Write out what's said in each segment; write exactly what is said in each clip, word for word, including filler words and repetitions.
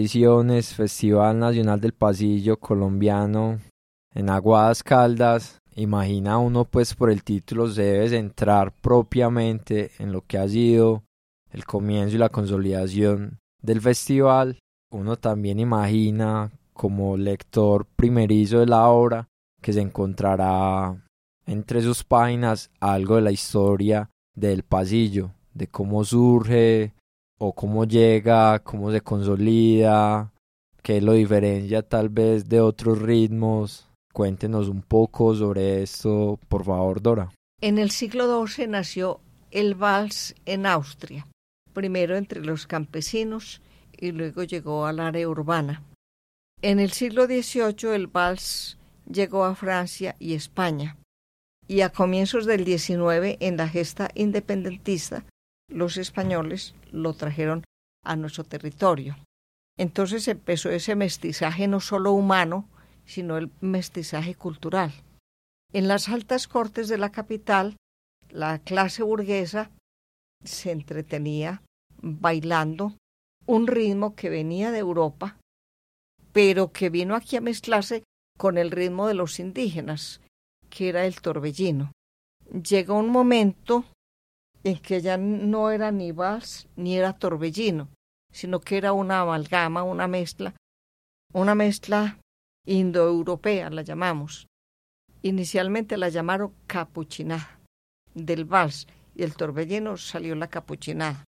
ediciones, Festival Nacional del Pasillo Colombiano en Aguadas Caldas, imagina uno pues por el título se debe centrar propiamente en lo que ha sido el comienzo y la consolidación del festival. Uno también imagina como lector primerizo de la obra que se encontrará entre sus páginas algo de la historia del pasillo, de cómo surge o cómo llega, cómo se consolida, qué lo diferencia tal vez de otros ritmos. Cuéntenos un poco sobre esto, por favor, Dora. En el siglo doce nació el vals en Austria, primero entre los campesinos y luego llegó al área urbana. En el siglo dieciocho el vals llegó a Francia y España, y a comienzos del diecinueve, en la gesta independentista, los españoles lo trajeron a nuestro territorio. Entonces empezó ese mestizaje no solo humano, sino el mestizaje cultural. En las altas cortes de la capital, la clase burguesa se entretenía bailando un ritmo que venía de Europa, pero que vino aquí a mezclarse con el ritmo de los indígenas, que era el torbellino. Llegó un momento en que ya no era ni vals ni era torbellino, sino que era una amalgama, una mezcla, una mezcla indoeuropea, la llamamos. Inicialmente la llamaron capuchinada. Del vals y el torbellino salió la capuchinada.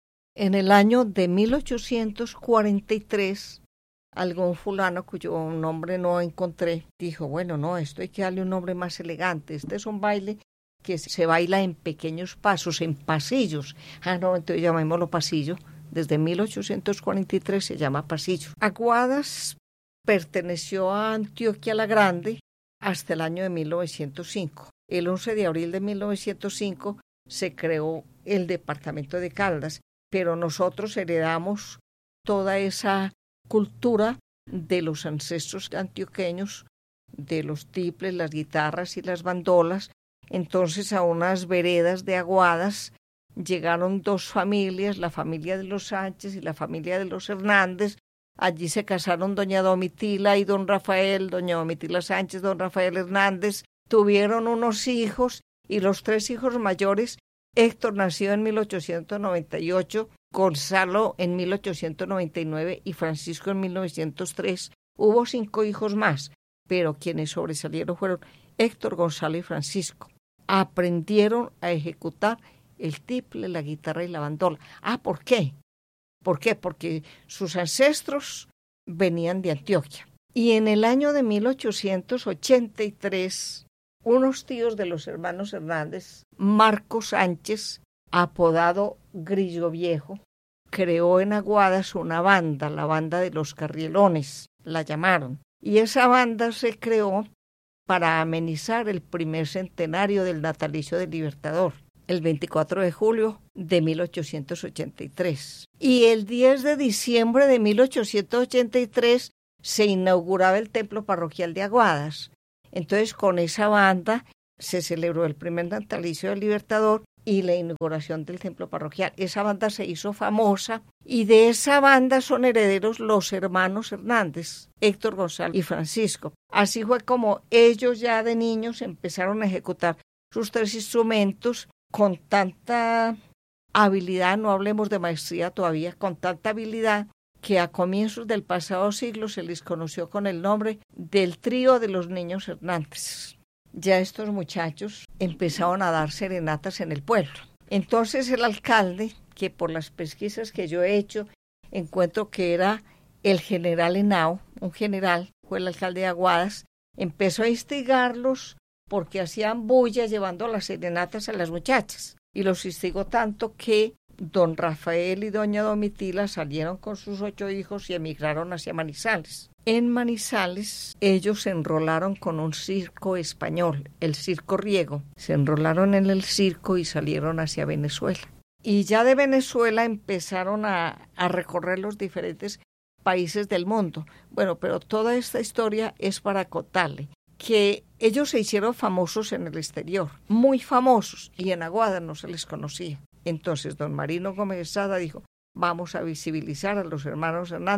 En el año de mil ochocientos cuarenta y tres, algún fulano cuyo nombre no encontré, dijo, bueno, no, esto hay que darle un nombre más elegante. Este es un baile que se baila en pequeños pasos, en pasillos. Ah, no, entonces llamémoslo pasillo. Desde mil ochocientos cuarenta y tres se llama pasillo. Aguadas perteneció a Antioquia la Grande hasta el año de mil novecientos cinco. El once de abril de mil novecientos cinco se creó el departamento de Caldas, pero nosotros heredamos toda esa cultura de los ancestros antioqueños, de los tiples, las guitarras y las bandolas. Entonces a unas veredas de Aguadas llegaron dos familias, la familia de los Sánchez y la familia de los Hernández. Allí se casaron doña Domitila y don Rafael, doña Domitila Sánchez, don Rafael Hernández. Tuvieron unos hijos y los tres hijos mayores, Héctor nació en mil ochocientos noventa y ocho, Gonzalo en mil ochocientos noventa y nueve y Francisco en mil novecientos tres. Hubo cinco hijos más, pero quienes sobresalieron fueron Héctor, Gonzalo y Francisco. Aprendieron a ejecutar el tiple, la guitarra y la bandola. Ah, ¿por qué? ¿Por qué? Porque sus ancestros venían de Antioquia. Y en el año de mil ochocientos ochenta y tres, unos tíos de los hermanos Hernández, Marco Sánchez, apodado Grillo Viejo, creó en Aguadas una banda, la banda de los Carrielones, la llamaron. Y esa banda se creó para amenizar el primer centenario del natalicio del Libertador, el veinticuatro de julio de mil ochocientos ochenta y tres. Y el diez de diciembre de mil ochocientos ochenta y tres se inauguraba el templo parroquial de Aguadas. Entonces, con esa banda se celebró el primer natalicio del Libertador y la inauguración del templo parroquial. Esa banda se hizo famosa y de esa banda son herederos los hermanos Hernández, Héctor, Gonzalo y Francisco. Así fue como ellos ya de niños empezaron a ejecutar sus tres instrumentos con tanta habilidad, no hablemos de maestría todavía, con tanta habilidad que a comienzos del pasado siglo se les conoció con el nombre del trío de los niños Hernández. Ya estos muchachos empezaron a dar serenatas en el pueblo. Entonces el alcalde, que por las pesquisas que yo he hecho, encuentro que era el general Henao, un general, fue el alcalde de Aguadas, empezó a instigarlos porque hacían bulla llevando las serenatas a las muchachas. Y los instigó tanto que don Rafael y doña Domitila salieron con sus ocho hijos y emigraron hacia Manizales. En Manizales ellos se enrolaron con un circo español, el Circo Riego. Se enrolaron en el circo y salieron hacia Venezuela. Y ya de Venezuela empezaron a, a recorrer los diferentes países del mundo. Bueno, pero toda esta historia es para contarle que ellos se hicieron famosos en el exterior, muy famosos, y en Aguada no se les conocía. Entonces don Marino Gómez Sada dijo, vamos a visibilizar a los hermanos Hernández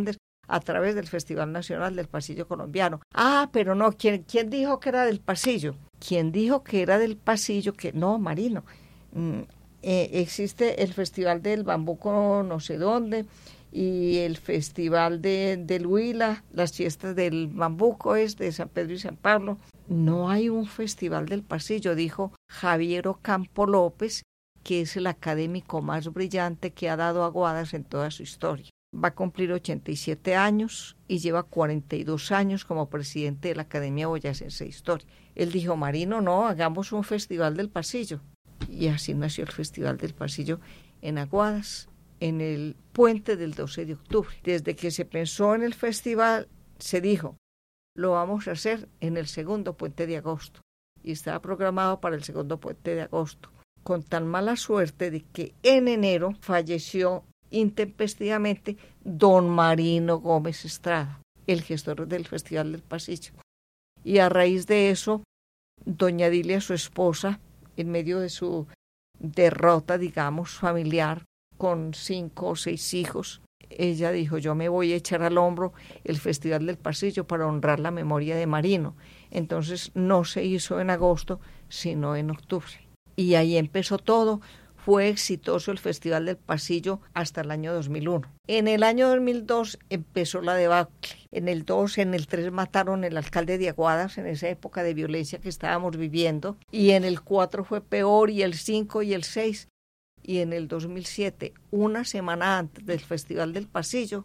a través del Festival Nacional del Pasillo Colombiano. Ah, pero no, ¿quién, quién dijo que era del pasillo? ¿Quién dijo que era del pasillo? Que no, Marino. Mm, eh, existe el Festival del Bambuco no sé dónde, y el Festival de, del Huila, las fiestas del Bambuco es de San Pedro y San Pablo. No hay un Festival del Pasillo, dijo Javier Ocampo López, que es el académico más brillante que ha dado Aguadas en toda su historia. Va a cumplir ochenta y siete años y lleva cuarenta y dos años como presidente de la Academia Boyacense de Historia. Él dijo, Marino, no, hagamos un Festival del Pasillo. Y así nació el Festival del Pasillo en Aguadas, en el puente del doce de octubre. Desde que se pensó en el festival, se dijo, lo vamos a hacer en el segundo puente de agosto. Y estaba programado para el segundo puente de agosto. Con tan mala suerte de que en enero falleció intempestivamente don Marino Gómez Estrada, el gestor del Festival del Pasillo. Y a raíz de eso, doña Dilia, su esposa, en medio de su derrota, digamos, familiar, con cinco o seis hijos, ella dijo, yo me voy a echar al hombro el Festival del Pasillo para honrar la memoria de Marino. Entonces no se hizo en agosto, sino en octubre. Y ahí empezó todo. Fue exitoso el Festival del Pasillo hasta el año dos mil uno. En el año dos mil dos empezó la debacle. En el dos, en el tres mataron al alcalde de Aguadas en esa época de violencia que estábamos viviendo. Y en el cuatro fue peor, y el cinco y el seis. Y en el dos mil siete, una semana antes del Festival del Pasillo,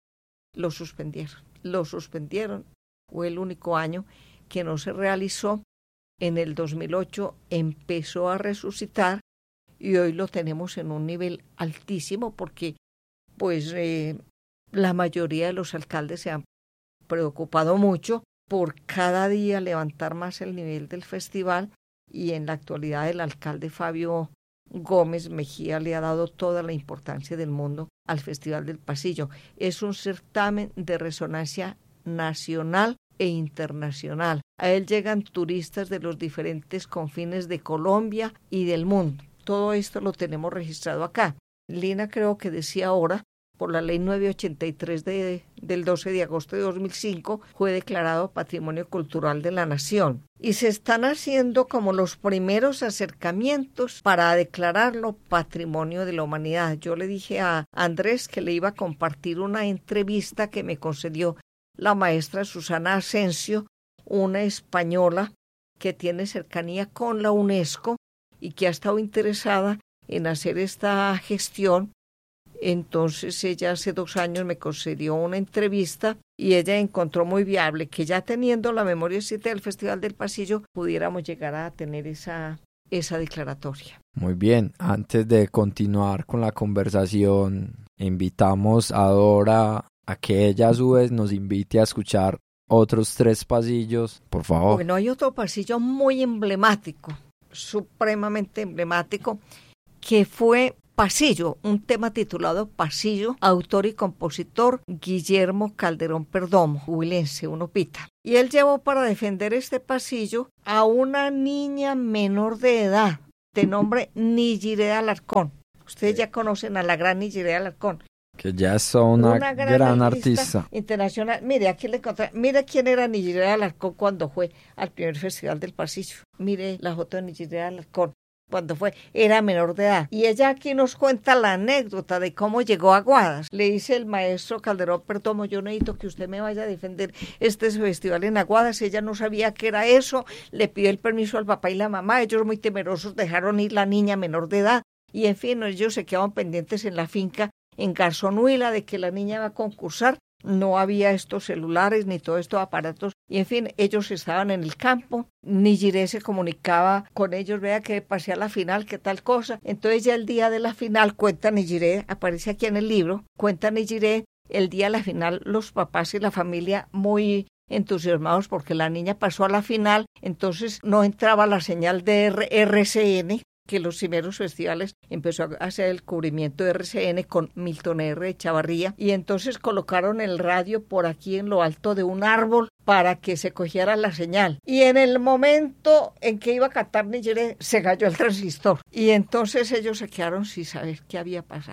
lo suspendieron. Lo suspendieron. Fue el único año que no se realizó. En el dos mil ocho empezó a resucitar y hoy lo tenemos en un nivel altísimo porque pues eh, la mayoría de los alcaldes se han preocupado mucho por cada día levantar más el nivel del festival, y en la actualidad el alcalde Fabio Gómez Mejía le ha dado toda la importancia del mundo al Festival del Pasillo. Es un certamen de resonancia nacional e internacional. A él llegan turistas de los diferentes confines de Colombia y del mundo. Todo esto lo tenemos registrado acá. Lina creo que decía ahora, por la ley novecientos ochenta y tres de, del doce de agosto de dos mil cinco, fue declarado Patrimonio Cultural de la Nación. Y se están haciendo como los primeros acercamientos para declararlo Patrimonio de la Humanidad. Yo le dije a Andrés que le iba a compartir una entrevista que me concedió la maestra Susana Asensio, una española que tiene cercanía con la UNESCO y que ha estado interesada en hacer esta gestión. Entonces ella hace dos años me concedió una entrevista y ella encontró muy viable que ya teniendo la memoria siete del Festival del Pasillo pudiéramos llegar a tener esa, esa declaratoria. Muy bien, antes de continuar con la conversación, invitamos a Dora a que ella a su vez nos invite a escuchar otros tres pasillos, por favor. Bueno, hay otro pasillo muy emblemático, supremamente emblemático, que fue Pasillo, un tema titulado Pasillo, autor y compositor Guillermo Calderón Perdomo, huilense, uno pita. Y él llevó para defender este pasillo a una niña menor de edad, de nombre Niyiré Alarcón. Ustedes ya conocen a la gran Niyiré Alarcón. Que ya es una, una gran, gran artista, artista internacional. Mire, aquí le encontré. Mire quién era Niyiré Alarcón cuando fue al primer Festival del Pasillo. Mire la foto de Niyiré Alarcón cuando fue, era menor de edad. Y ella aquí nos cuenta la anécdota de cómo llegó a Aguadas. Le dice el maestro Calderón Perdomo, yo necesito que usted me vaya a defender este festival en Aguadas. Ella no sabía qué era eso, le pidió el permiso al papá y la mamá. Ellos muy temerosos dejaron ir la niña menor de edad. Y en fin, ellos se quedaban pendientes en la finca en Garzón Huila de que la niña va a concursar. No había estos celulares ni todos estos aparatos. Y en fin, ellos estaban en el campo. Niyiré se comunicaba con ellos, vea que pasé a la final, qué tal cosa. Entonces ya el día de la final, cuenta Niyiré, aparece aquí en el libro, cuenta Niyiré, el día de la final los papás y la familia muy entusiasmados porque la niña pasó a la final. Entonces no entraba la señal de R C N, que los primeros festivales empezó a hacer el cubrimiento de R C N con Milton R. Chavarría, y entonces colocaron el radio por aquí en lo alto de un árbol para que se cogiera la señal. Y en el momento en que iba a cantar Niyiré, se cayó el transistor. Y entonces ellos se quedaron sin saber qué había pasado.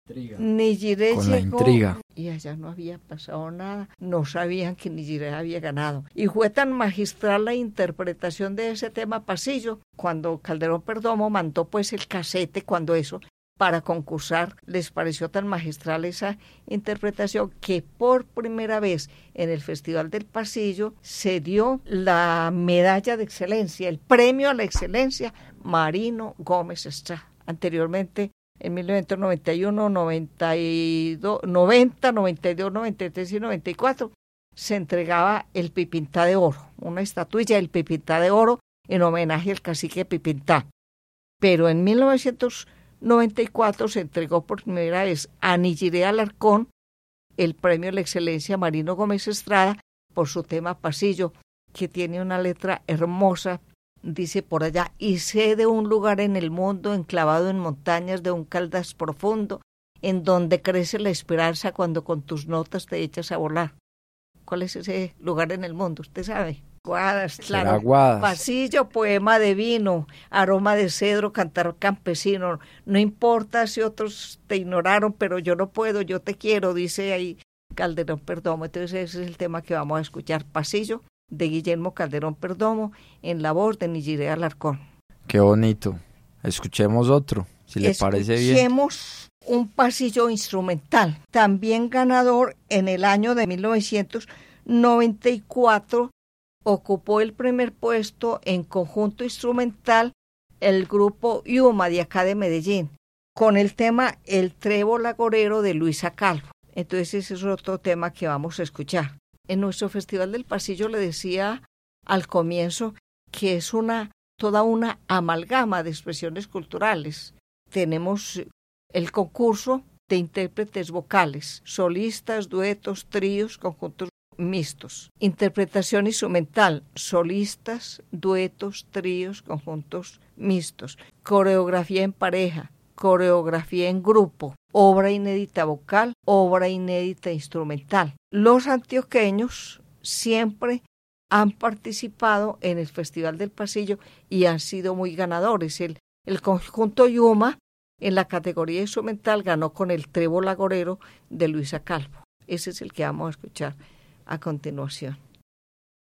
Nijiré Con la llegó intriga. y allá no había pasado nada, no sabían que Nijiré había ganado. Y fue tan magistral la interpretación de ese tema pasillo, cuando Calderón Perdomo mandó pues el casete, cuando eso, para concursar, les pareció tan magistral esa interpretación que por primera vez en el Festival del Pasillo se dio la medalla de excelencia, el premio a la excelencia Marino Gómez Estrada. Anteriormente, en mil novecientos noventa y uno, noventa y dos, noventa, noventa y dos, noventa y tres y noventa y cuatro, se entregaba el Pipintá de Oro, una estatuilla del Pipintá de Oro en homenaje al cacique Pipintá. Pero en mil novecientos noventa y cuatro se entregó por primera vez a Nijiré Alarcón el premio a la excelencia Marino Gómez Estrada por su tema Pasillo, que tiene una letra hermosa. Dice por allá: y sé de un lugar en el mundo enclavado en montañas de un Caldas profundo, en donde crece la esperanza cuando con tus notas te echas a volar. ¿Cuál es ese lugar en el mundo? ¿Usted sabe? Guadas, claro. Guadas. Pasillo, poema de vino, aroma de cedro, cantar campesino. No importa si otros te ignoraron, pero yo no puedo, yo te quiero, dice ahí Calderón Perdomo. Entonces ese es el tema que vamos a escuchar, Pasillo, de Guillermo Calderón Perdomo, en la voz de Nijiré Alarcón. Qué bonito. Escuchemos otro, si le parece bien. Escuchemos un pasillo instrumental, también ganador en el año de mil novecientos noventa y cuatro, ocupó el primer puesto en conjunto instrumental el grupo Yuma de acá de Medellín, con el tema El Trébol Agorero de Luisa Calvo. Entonces ese es otro tema que vamos a escuchar. En nuestro Festival del Pasillo le decía al comienzo que es una toda una amalgama de expresiones culturales. Tenemos el concurso de intérpretes vocales, solistas, duetos, tríos, conjuntos mixtos. Interpretación instrumental, solistas, duetos, tríos, conjuntos mixtos. Coreografía en pareja, coreografía en grupo, obra inédita vocal, obra inédita instrumental. Los antioqueños siempre han participado en el Festival del Pasillo y han sido muy ganadores. El, el conjunto Yuma en la categoría instrumental ganó con el Trébol Agorero de Luisa Calvo. Ese es el que vamos a escuchar a continuación.